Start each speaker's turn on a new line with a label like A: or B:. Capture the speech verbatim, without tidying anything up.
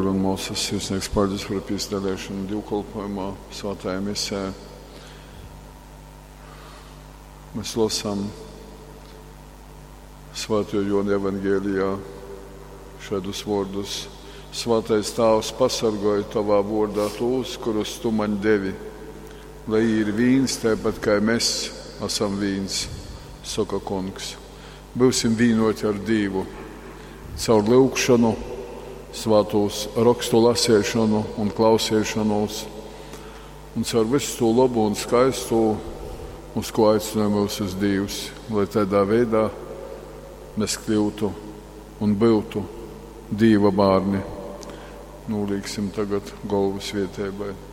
A: Gunāra un Moses sirsnieks paldies par piedalīšanu divkolpojumā, svētajā misē. Mēs lasām Svētajā Jona evangēlijā šādus vārdus. Svētais Tēvs, pasargāj tavā vārdā tos, kurus tu man devi, lai ir viens, tāpat kā mēs esam viens, saka Kungs. Būsim vienoti ar Dievu caur lūgšanu, svētos rakstu lasīšanu un klausīšanos, un caur visu to labu un skaisto, uz ko aicina mūsu Dievs, lai tādā veidā mēs kļūtu un būtu Dieva bērni. Nolīgsim tagad galvas vietēbai.